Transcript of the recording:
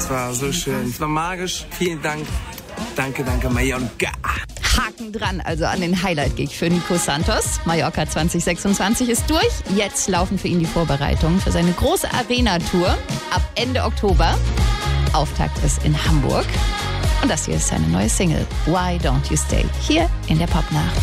Es war so schön. Es war magisch. Vielen Dank. Danke, Mallorca. Haken dran, also an den Highlight-Gig für Nico Santos. Mallorca 2026 ist durch. Jetzt laufen für ihn die Vorbereitungen für seine große Arena-Tour ab Ende Oktober. Auftakt ist in Hamburg. Und das hier ist seine neue Single, Why Don't You Stay? Hier in der Popnacht.